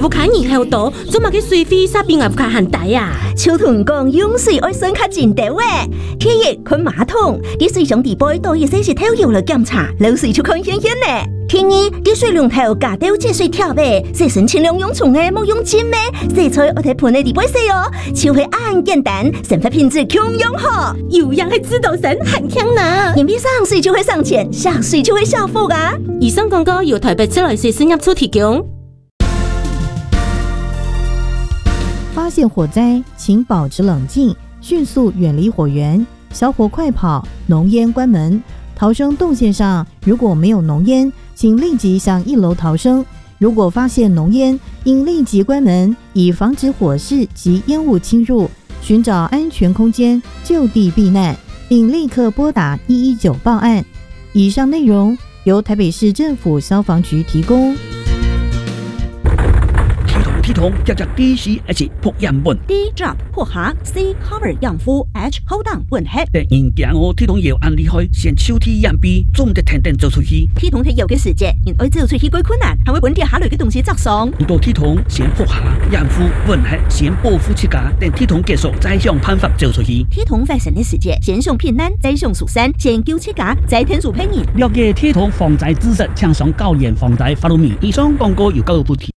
不卡年后多，做嘛去水费沙边也不卡很大呀。 秋屯讲用水爱酸卡真多诶，天热看马桶，啲水上地杯多一些是偷油来检查，漏水就看显显呢。天二，啲水龙头加掉节水条呗，洗身尽量用冲诶，莫用浸咩。洗菜我睇盆诶地杯洗哦，就会按简单，生活品质强用好。 有样系指导神很强呢。 眼皮上水就会上钱，下水就会下福啊。 以上广告由台北自来水事业处提供。 发现火灾，请保持冷静，迅速远离火源，小火快跑，浓烟关门。逃生动线上如果没有浓烟，请立即向1楼逃生。如果发现浓烟，应立即关门，以防止火势及烟雾侵入，寻找安全空间就地避难，并立刻拨打119报案。以上内容由台北市政府消防局提供。 系统日日 D.C.H 扑烟本 D drop 破下 C cover 养肤 H hold down 混合。 第物件哦，体统药按厉害，先手体烟鼻，总得天天做出去。 体统体药嘅时节，因爱做出去几困难，还会本地下类嘅东西作爽。 遇到体统先扑下，烟肤混合先保护自家，等体统结束再想办法做出去。 体统发生嘅时节，先上平安，再上蜀山，先救自家，再天助别人。 了解体统防灾知识，请上高研防灾法律面。以上广告由教育部提。